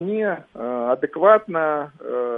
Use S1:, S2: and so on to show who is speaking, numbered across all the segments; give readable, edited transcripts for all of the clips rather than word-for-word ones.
S1: Адекватно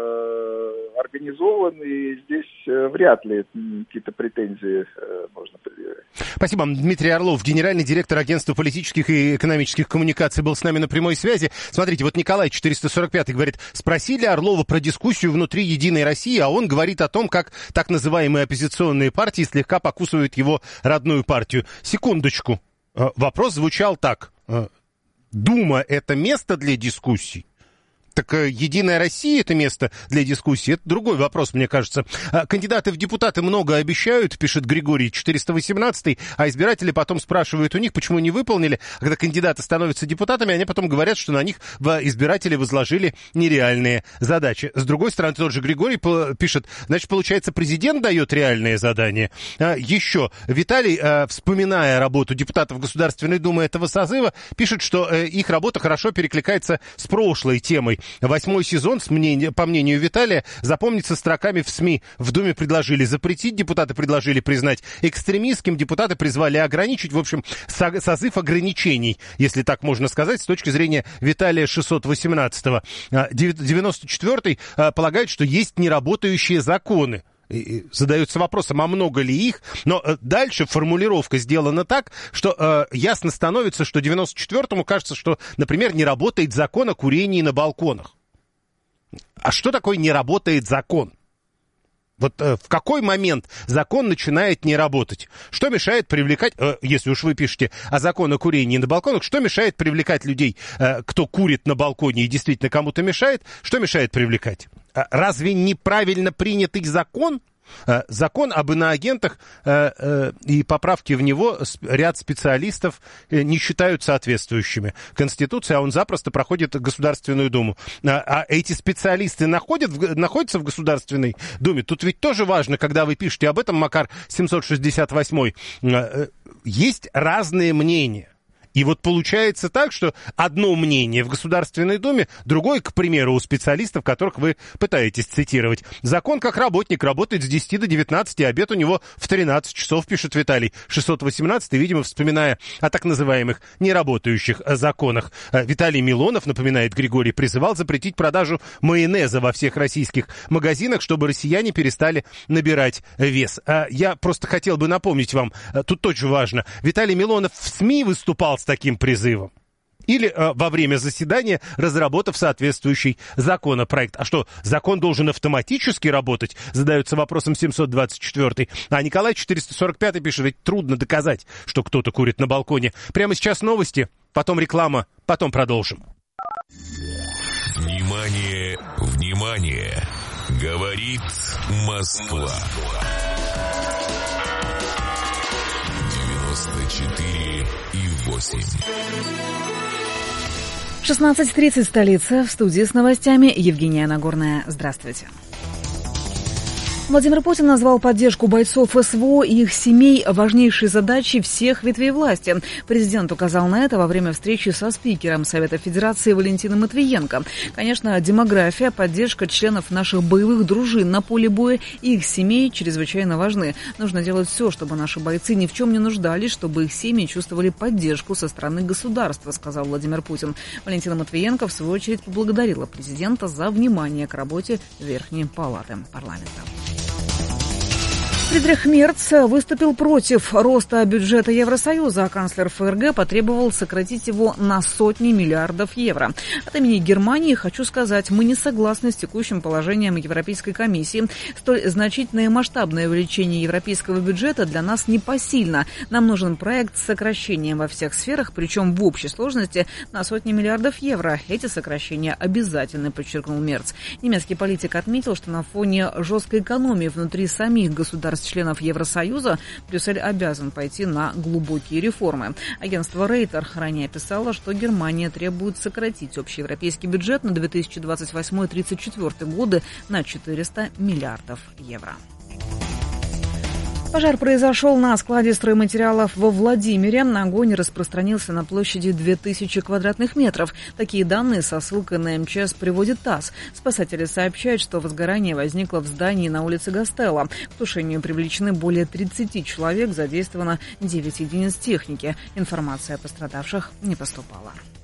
S1: организован, и здесь вряд ли какие-то претензии можно предъявить.
S2: Спасибо. Дмитрий Орлов, генеральный директор агентства политических и экономических коммуникаций, был с нами на прямой связи. Смотрите, вот Николай 445 говорит, спросили Орлова про дискуссию внутри «Единой России», а он говорит о том, как так называемые оппозиционные партии слегка покусывают его родную партию. Секундочку. Вопрос звучал так. Дума – это место для дискуссий? Так «Единая Россия» — это место для дискуссии? Это другой вопрос, мне кажется. Кандидаты в депутаты много обещают, пишет Григорий 418, а избиратели потом спрашивают у них, почему не выполнили. Когда кандидаты становятся депутатами, они потом говорят, что на них избиратели возложили нереальные задачи. С другой стороны, тот же Григорий пишет, значит, получается, президент дает реальные задания. Еще Виталий, вспоминая работу депутатов Государственной Думы этого созыва, пишет, что их работа хорошо перекликается с прошлой темой. 8-й сезон, по мнению Виталия, запомнится строками в СМИ. В Думе предложили запретить, депутаты предложили признать экстремистским, депутаты призвали ограничить. В общем, созыв ограничений, если так можно сказать, с точки зрения Виталия 618-го. 94-й полагает, что есть неработающие законы. И задается вопросом, а много ли их? Но дальше формулировка сделана так, что ясно становится, что 94-му кажется, что, например, не работает закон о курении на балконах. А что такое не работает закон? Вот в какой момент закон начинает не работать? Что мешает привлекать, если уж вы пишете о законе о курении на балконах, что мешает привлекать людей, кто курит на балконе и действительно кому-то мешает? Что мешает привлекать? Разве неправильно принятый закон? Закон об иноагентах и поправки в него ряд специалистов не считают соответствующими Конституции, а он запросто проходит Государственную Думу. А эти специалисты находятся в Государственной Думе? Тут ведь тоже важно, когда вы пишете об этом, Макар 768, есть разные мнения. И вот получается так, что одно мнение в Государственной Думе, другое, к примеру, у специалистов, которых вы пытаетесь цитировать. Закон как работник работает с 10 до 19, а обед у него в 13 часов, пишет Виталий 618, видимо, вспоминая о так называемых неработающих законах. Виталий Милонов, напоминает Григорий, призывал запретить продажу майонеза во всех российских магазинах, чтобы россияне перестали набирать вес. Я просто хотел бы напомнить вам, тут очень важно, Виталий Милонов в СМИ выступал с таким призывом. Или во время заседания, разработав соответствующий законопроект. А что, закон должен автоматически работать? Задается вопросом 724. А Николай 445 пишет, ведь трудно доказать, что кто-то курит на балконе. Прямо сейчас новости, потом реклама, потом продолжим.
S3: Внимание, внимание! Говорит Москва. 94,8.
S4: 16:30, столица. В студии с новостями Евгения Нагорная. Здравствуйте. Владимир Путин назвал поддержку бойцов СВО и их семей важнейшей задачей всех ветвей власти. Президент указал на это во время встречи со спикером Совета Федерации Валентином Матвиенко. Конечно, демография, поддержка членов наших боевых дружин на поле боя и их семей чрезвычайно важны. Нужно делать все, чтобы наши бойцы ни в чем не нуждались, чтобы их семьи чувствовали поддержку со стороны государства, сказал Владимир Путин. Валентина Матвиенко, в свою очередь, поблагодарила президента за внимание к работе Верхней Палаты парламента. Фридрих Мерц выступил против роста бюджета Евросоюза, а канцлер ФРГ потребовал сократить его на сотни миллиардов евро. От имени Германии хочу сказать, мы не согласны с текущим положением Европейской комиссии. Столь значительное масштабное увеличение европейского бюджета для нас непосильно. Нам нужен проект с сокращением во всех сферах, причем в общей сложности на сотни миллиардов евро. Эти сокращения обязательны, подчеркнул Мерц. Немецкий политик отметил, что на фоне жесткой экономии внутри самих государств-членов Евросоюза Брюссель обязан пойти на глубокие реформы. Агентство Рейтер ранее писало, что Германия требует сократить общеевропейский бюджет на 2028-2034 годы на 400 миллиардов евро. Пожар произошел на складе стройматериалов во Владимире. Огонь распространился на площади 2000 квадратных метров. Такие данные со ссылкой на МЧС приводит ТАСС. Спасатели сообщают, что возгорание возникло в здании на улице Гастелло. К тушению привлечены более 30 человек, задействовано 9 единиц техники. Информация о пострадавших не поступала.